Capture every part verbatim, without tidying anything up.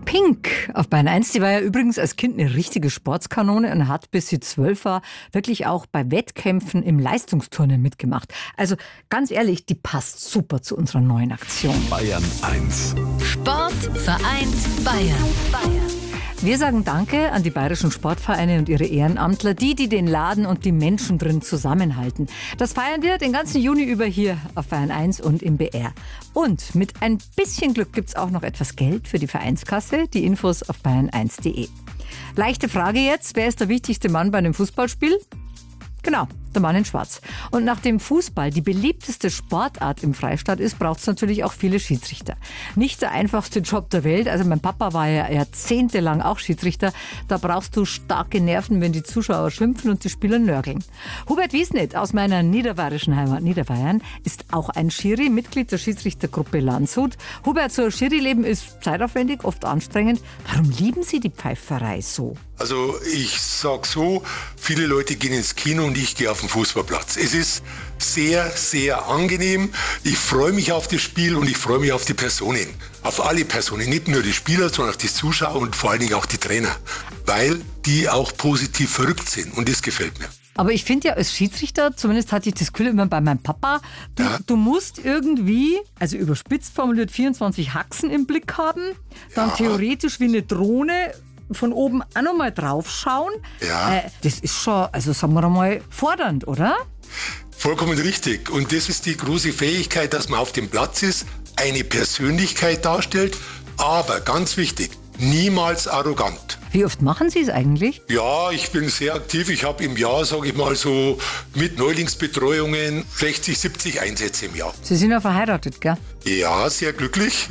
Pink auf Bayern eins, die war ja übrigens als Kind eine richtige Sportskanone und hat, bis sie zwölf war, wirklich auch bei Wettkämpfen im Leistungsturnen mitgemacht. Also ganz ehrlich, die passt super zu unserer neuen Aktion. Bayern eins. Sport vereint Bayern. Bayern. Wir sagen Danke an die bayerischen Sportvereine und ihre Ehrenamtler, die, die den Laden und die Menschen drin zusammenhalten. Das feiern wir den ganzen Juni über hier auf Bayern eins und im B R. Und mit ein bisschen Glück gibt's auch noch etwas Geld für die Vereinskasse. Die Infos auf bayern eins punkt de. Leichte Frage jetzt, wer ist der wichtigste Mann bei einem Fußballspiel? Genau, der Mann in Schwarz. Und nachdem Fußball die beliebteste Sportart im Freistaat ist, braucht es natürlich auch viele Schiedsrichter. Nicht der einfachste Job der Welt. Also mein Papa war ja jahrzehntelang auch Schiedsrichter. Da brauchst du starke Nerven, wenn die Zuschauer schimpfen und die Spieler nörgeln. Hubert Wiesnet aus meiner niederbayerischen Heimat Niederbayern ist auch ein Schiri, Mitglied der Schiedsrichtergruppe Landshut. Hubert, so ein Schiri-Leben ist zeitaufwendig, oft anstrengend. Warum lieben Sie die Pfeiferei so? Also ich sag so, viele Leute gehen ins Kino und ich gehe auf den Fußballplatz. Es ist sehr, sehr angenehm. Ich freue mich auf das Spiel und ich freue mich auf die Personen. Auf alle Personen, nicht nur die Spieler, sondern auch die Zuschauer und vor allen Dingen auch die Trainer. Weil die auch positiv verrückt sind und das gefällt mir. Aber ich finde ja als Schiedsrichter, zumindest hatte ich das Gefühl immer bei meinem Papa, du, ja. du musst irgendwie, also überspitzt formuliert, vierundzwanzig Haxen im Blick haben, dann ja. theoretisch wie eine Drohne von oben auch noch mal drauf schauen. Ja. Äh, das ist schon, also sagen wir mal, fordernd, oder? Vollkommen richtig. Und das ist die große Fähigkeit, dass man auf dem Platz ist, eine Persönlichkeit darstellt, aber ganz wichtig, niemals arrogant. Wie oft machen Sie es eigentlich? Ja, ich bin sehr aktiv. Ich habe im Jahr, sage ich mal so, mit Neulingsbetreuungen sechzig, siebzig Einsätze im Jahr. Sie sind ja verheiratet, gell? Ja, sehr glücklich.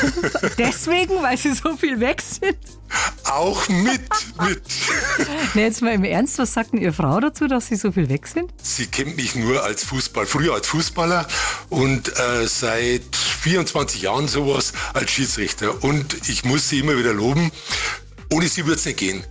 Deswegen, weil Sie so viel weg sind? Auch mit, mit. Nee, jetzt mal im Ernst, was sagt denn Ihre Frau dazu, dass Sie so viel weg sind? Sie kennt mich nur als Fußball, früher als Fußballer und äh, seit vierundzwanzig Jahren sowas als Schiedsrichter. Und ich muss sie immer wieder loben. Ohne sie würde es nicht gehen.